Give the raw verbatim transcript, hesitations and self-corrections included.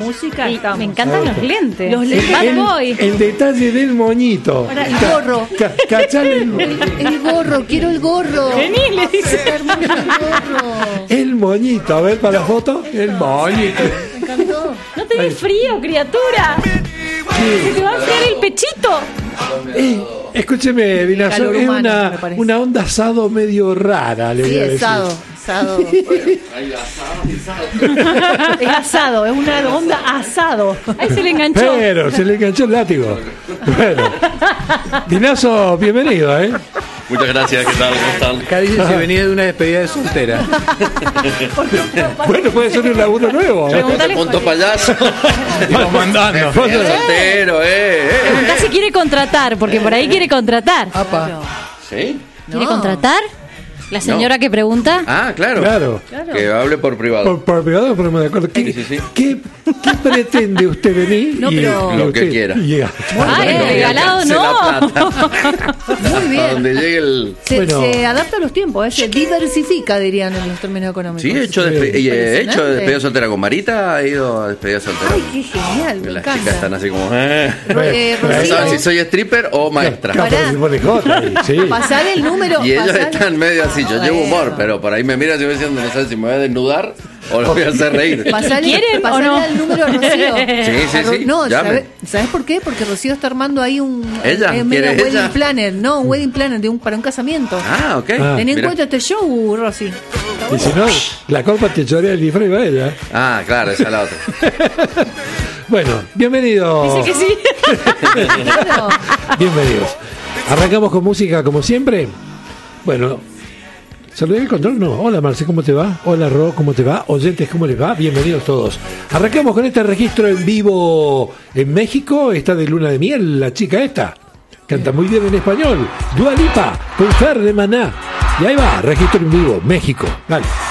música, Y estamos. me encantan los lentes. Los lentes. Bad El, Boy. el detalle del moñito. Ahora, el gorro. Ca- cachale el, El gorro, quiero el gorro. Vení, le dice. Está hermoso el gorro. el moñito. A ver, para la foto. El moñito. Me encantó. No te des frío, criatura. Se te va a enfriar el pechito. Eh, escúcheme, Dinazo, Calor es humano, una, me parece. una onda asado medio rara, le Sí, voy a decir. asado. Asado. Es asado, es una onda asado. Ahí se le enganchó. Pero se le enganchó el látigo. Bueno, Dinazo, bienvenido, ¿eh? Muchas gracias, ¿qué tal? ¿Cómo están? Acá dice si venía de una despedida de soltera. Bueno, puede ser un laburo nuevo. ¿eh? Preguntale, Punto payaso. Vamos mandando. Fondo soltero, eh, eh. preguntá si quiere contratar, porque por ahí quiere contratar. Apa. ¿Sí? ¿Quiere No. contratar? La señora que pregunta. Ah, claro. Claro. Que hable por privado. Por, por privado ponemos de acuerdo. ¿Qué, Sí, sí, sí. qué- qué pretende usted venir? No, pero- Lo que usted- quiera. y- Ay, No, regalado se no. la plata. Muy A bien. donde llegue el... Se, Bueno. se adapta a los tiempos, ¿eh? Se diversifica, dirían en los términos económicos. Sí, he hecho, despe- y he hecho Impresionante. despedida soltera con Marita, he ido a despedida soltera. Ay, qué genial, me Las encanta. chicas están así como... Eh. Ro- eh, Pero No Rocío, saben si soy stripper o maestra. Capaz Pará. se pone jota ahí, sí. pasar el número. Y ellos pasar- están medio así, yo llevo Bueno. humor, pero por ahí me miran y me dicen, no sé si me voy a desnudar o lo voy a hacer reír. Pasale, ¿Quieren o pasale no? al número a Rocío. Sí, sí, A Ro- sí, No, llamen. ¿sabes, ¿sabes por qué? Porque Rocío está armando ahí un ¿Ella? eh, medio ¿Quiere wedding ella? planner, no, un wedding planner de un, para un casamiento. Ah, ok. Ah. Ten en Mira. cuenta este show, Rosy. Y si no, la culpa te chorea el disfraz y va ella. Ah, claro, esa es la otra. Bueno, bienvenido. Dice que sí. Claro. Bienvenidos. Arrancamos con música como siempre. Bueno, saludé el control, no. Hola Marce, ¿cómo te va? Hola Ro, ¿cómo te va? Oyentes, ¿cómo les va? Bienvenidos todos. Arrancamos con este registro en vivo en México. Está de luna de miel, la chica esta. Canta muy bien en español. Dua Lipa, con Fer de Maná. Y ahí va, registro en vivo, México. Dale.